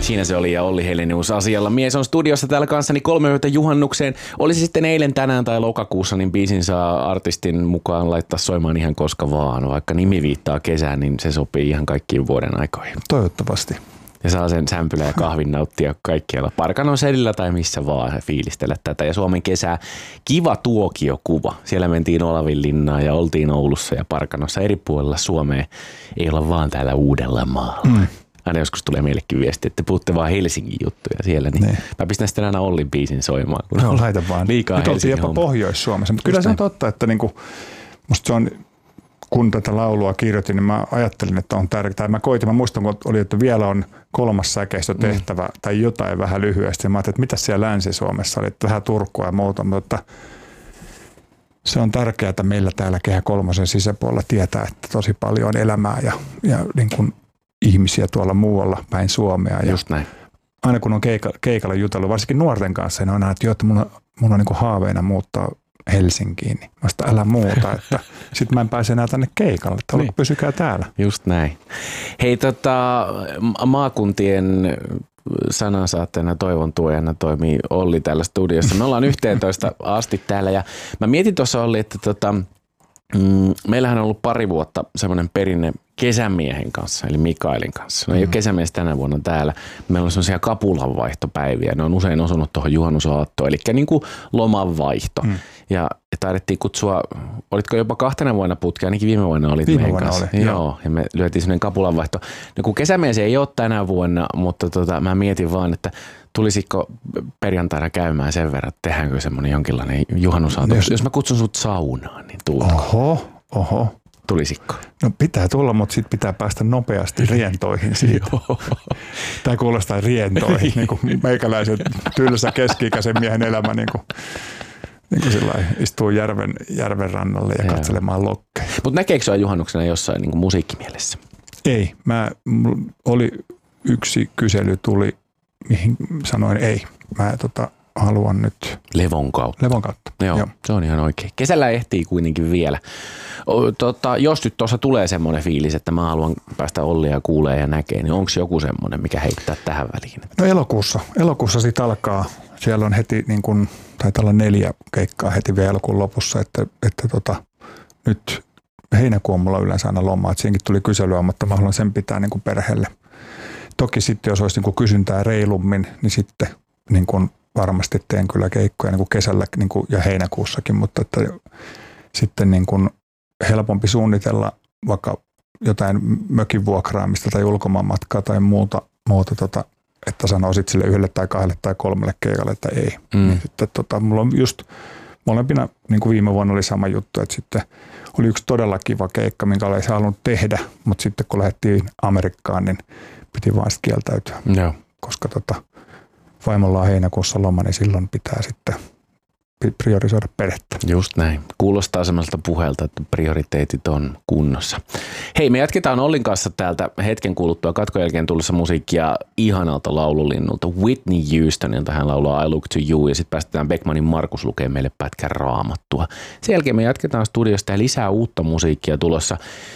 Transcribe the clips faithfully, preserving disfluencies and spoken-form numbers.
Siinä se oli ja Olli Helenius asialla. Mies on studiossa täällä kanssani kolme yötä juhannukseen. Oli se sitten eilen, tänään tai lokakuussa, niin biisin saa artistin mukaan laittaa soimaan ihan koska vaan. Vaikka nimi viittaa kesään, niin se sopii ihan kaikkiin vuoden aikoihin. Toivottavasti. Ja saa sen sämpylä ja kahvin nauttia kaikkialla. Parkanon selillä tai missä vaan fiilistellä tätä. Ja Suomen kesää kiva tuokiokuva. Siellä mentiin Olavinlinnaan ja oltiin Oulussa ja Parkanossa eri puolilla Suomea. Ei olla vaan täällä Uudellamaalla. Mm. Aina joskus tulee meillekin viesti, että puhutte vaan Helsingin juttuja siellä. Niin ne. Mä pistän sitten aina Ollin biisin soimaan. Kun no laita vaan. Liikaa nyt oltiin jopa Pohjois-Suomessa. Mutta kyllä se on totta, että niinku, musta se on... Kun tätä laulua kirjoitin, niin mä ajattelin, että on tärkeää. Mä koitin, mä muistan, kun oli, että vielä on kolmas säkeistö tehtävä mm. tai jotain vähän lyhyesti. Mä ajattelin, että mitä siellä Länsi-Suomessa oli, että vähän Turkua ja muuta, mutta se on tärkeää, että meillä täällä Kehä Kolmosen sisäpuolella tietää, että tosi paljon on elämää ja, ja niin kuin ihmisiä tuolla muualla päin Suomea. Just näin. Aina kun on keikalla, keikalla jutellut, varsinkin nuorten kanssa, niin on aina, että joo, että mulla, mulla on niin kuin haaveena muuttaa Helsinkiin, niin mä sitä älä muuta, että sit mä en pääse enää tänne keikalle, että niin. Pysykää täällä. Just näin. Hei tota, maakuntien sanansaatteena toivon tuojana toimii Olli täällä studiossa. Me ollaan yhteentoista asti täällä ja mä mietin tuossa Olli, että tota, mm, meillähän on ollut pari vuotta semmoinen perinne kesämiehen kanssa, eli Mikaelin kanssa. No ei mm. ole kesämies tänä vuonna täällä. Meillä on semmoisia kapulanvaihtopäiviä. Ne on usein osunut tuohon juhannusaattoon, eli niin kuin lomanvaihto. Mm. Ja taidettiin kutsua, olitko jopa kahtena vuonna putkea, ainakin viime vuonna olit viime meidän vuonna kanssa. Oli, joo. joo, ja me lyötiin semmoinen kapulanvaihto. No kun kesämies ei ole tänä vuonna, mutta tota, mä mietin vaan, että tulisiko perjantaina käymään sen verran, että tehdäänkö semmoinen jonkinlainen juhannusaatto. Jos, jos mä kutsun sut saunaan, niin tuutko? Oho, oho. Tulisitko? No pitää tulla, mutta sitten pitää päästä nopeasti rientoihin siitä. Tämä kuulostaa rientoihin, niin kuin meikäläisen tylsä keski-ikäisen miehen elämä, niin kuin, niin kuin sillä istuu järven, järven rannalle ja katselemaan lokkeja. Mutta näkeekö sinua juhannuksena jossain niin kuin musiikkimielessä? Ei. Mä, oli yksi kysely tuli, mihin sanoin ei. Mä tota, haluan nyt... Levon kautta. Levon kautta. Joo, Joo, se on ihan oikein. Kesällä ehtii kuitenkin vielä. Tota, jos nyt tuossa tulee semmoinen fiilis, että mä haluan päästä Ollia kuulee ja näkee, niin onko joku semmoinen, mikä heittää tähän väliin? No elokuussa. Elokuussa sitten alkaa. Siellä on heti niin kuin, taitaa olla neljä keikkaa heti vielä elokuun lopussa, että, että tota, nyt heinäkuun mulla yleensä aina lomaa. Että siinäkin tuli kyselyä, mutta mä haluan sen pitää niin kuin perheelle. Toki sitten, jos olisi niin kuin kysyntää reilummin, niin sitten niin kuin varmasti teen kyllä keikkoja niin kuin kesällä niin kuin ja heinäkuussakin, mutta että sitten niin kuin helpompi suunnitella vaikka jotain mökin vuokraamista tai ulkomaanmatkaa tai muuta, muuta tota, että sanoisit sille yhdelle tai kahdelle tai kolmelle keikalle, että ei. Mm. Niin sitten, tota, mulla on just molempina, niin kuin viime vuonna oli sama juttu, että sitten oli yksi todella kiva keikka, minkä olisi halunnut tehdä, mutta sitten kun lähdettiin Amerikkaan, niin piti vaan sitten kieltäytyä, Joo. koska tota, vaimolla on heinäkuussa loma, niin silloin pitää sitten priorisoida perhettä. Just näin. Kuulostaa semmoiselta puheelta, että prioriteetit on kunnossa. Hei, me jatketaan Ollin kanssa täältä hetken kuluttua katkon jälkeen tulossa musiikkia ihanalta laululinnulta Whitney Houstonilta. Hän laulaa I Look to You ja sitten päästetään Beckmanin Markus lukee meille pätkän raamattua. Sen jälkeen me jatketaan studiosta ja lisää uutta musiikkia tulossa.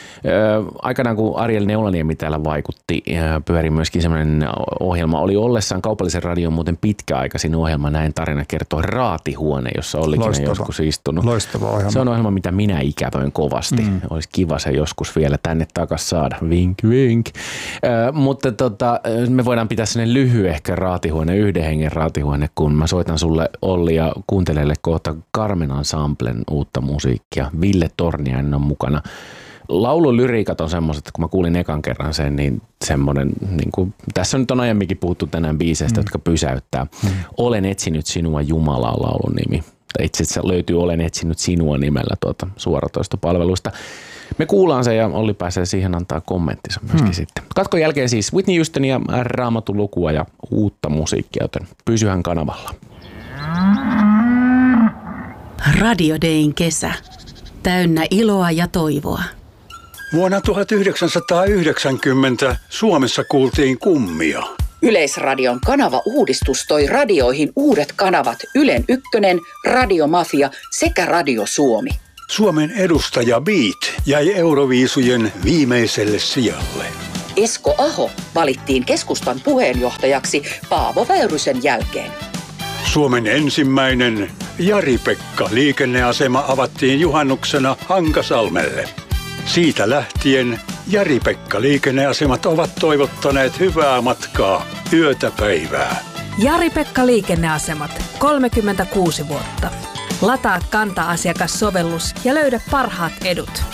Öö, aikanaan kun Ariel Neulaniemi täällä vaikutti, pyöri myöskin semmoinen ohjelma, oli ollessaan kaupallisen radion muuten pitkäaikaisin ohjelma, näin tarina kertoo Raatihuone, jossa Ollikin on joskus istunut. Loistava ohjelma. Se on ohjelma, mitä minä ikävöin kovasti. Mm. Olisi kiva se joskus vielä tänne takas saada. Vink, vink. Öö, mutta tota, me voidaan pitää sellainen lyhyehkö Raatihuone, yhden hengen Raatihuone, kun mä soitan sulle Olli ja kuuntelijille kohta Carmen Ensemblen uutta musiikkia. Ville Torniainen on mukana. Laululyriikat on semmoiset, että kun mä kuulin ekan kerran sen, niin semmoinen, niin kuin, tässä nyt on aiemminkin puhuttu tänään biiseistä, mm. jotka pysäyttää. Mm. Olen etsinyt sinua Jumalaa laulun nimi. Itse asiassa löytyy Olen etsinyt sinua nimellä tuota suoratoistopalveluista. Me kuullaan se ja Olli pääsee siihen antaa kommenttinsa myöskin mm. sitten. Katkon jälkeen siis Whitney Houstonia, Raamatun lukua ja uutta musiikkia, joten pysyhän kanavalla. Radio Dayn kesä. Täynnä iloa ja toivoa. Vuonna tuhatyhdeksänsataayhdeksänkymmentä Suomessa kuultiin kummia. Yleisradion kanavauudistus toi radioihin uudet kanavat Ylen Ykkönen, Radio Mafia sekä Radio Suomi. Suomen edustaja Beat jäi Euroviisujen viimeiselle sijalle. Esko Aho valittiin keskustan puheenjohtajaksi Paavo Väyrysen jälkeen. Suomen ensimmäinen Jari-Pekka liikenneasema avattiin juhannuksena Hankasalmelle. Siitä lähtien Jari-Pekka liikenneasemat ovat toivottaneet hyvää matkaa yötä päivää. Jari-Pekka liikenneasemat, kolmekymmentäkuusi vuotta. Lataa Kanta-asiakassovellus ja löydä parhaat edut.